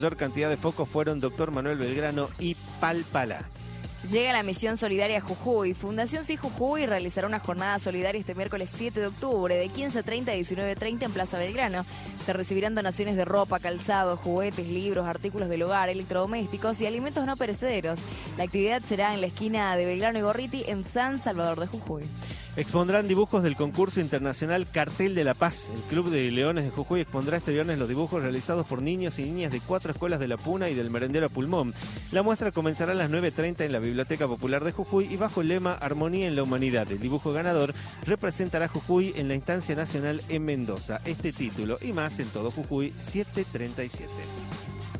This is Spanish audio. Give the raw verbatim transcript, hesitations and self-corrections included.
mayor cantidad de focos fueron Doctor Manuel Belgrano y Palpalá. Llega la misión solidaria a Jujuy. Fundación Sí Jujuy realizará una jornada solidaria este miércoles siete de octubre de quince treinta a diecinueve treinta en Plaza Belgrano. Se recibirán donaciones de ropa, calzado, juguetes, libros, artículos del hogar, electrodomésticos y alimentos no perecederos. La actividad será en la esquina de Belgrano y Gorriti en San Salvador de Jujuy. Expondrán dibujos del concurso internacional Cartel de la Paz. El Club de Leones de Jujuy expondrá este viernes los dibujos realizados por niños y niñas de cuatro escuelas de La Puna y del Merendero Pulmón. La muestra comenzará a las nueve treinta en la Biblioteca Popular de Jujuy y bajo el lema Armonía en la Humanidad. El dibujo ganador representará a Jujuy en la instancia nacional en Mendoza. Este título y más en Todo Jujuy siete treinta y siete.